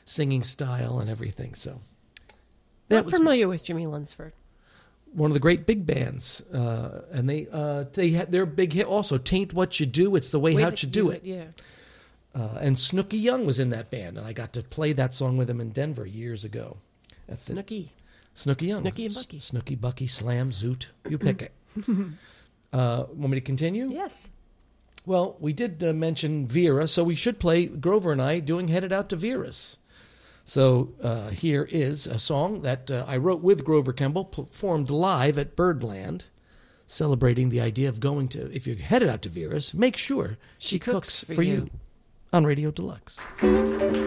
singing style and everything. So Not familiar with Jimmy Lunsford. one of the great big bands, and they had their big hit also. "Tain't What You Do, It's the Way How You Do It." Yeah. And Snooky Young was in that band, and I got to play that song with him in Denver years ago. Snooky. Snooky Young. Snooky and Bucky. Snooky, Bucky, Slam, Zoot. You pick it. Want me to continue? Yes. Well, we did mention Vera, so we should play Grover and I doing Headed Out to Vera's. So here is a song that I wrote with Grover Kemble, performed live at Birdland, celebrating the idea of going to, if you're headed out to Vera's, make sure she cooks for you on Radio Deluxe.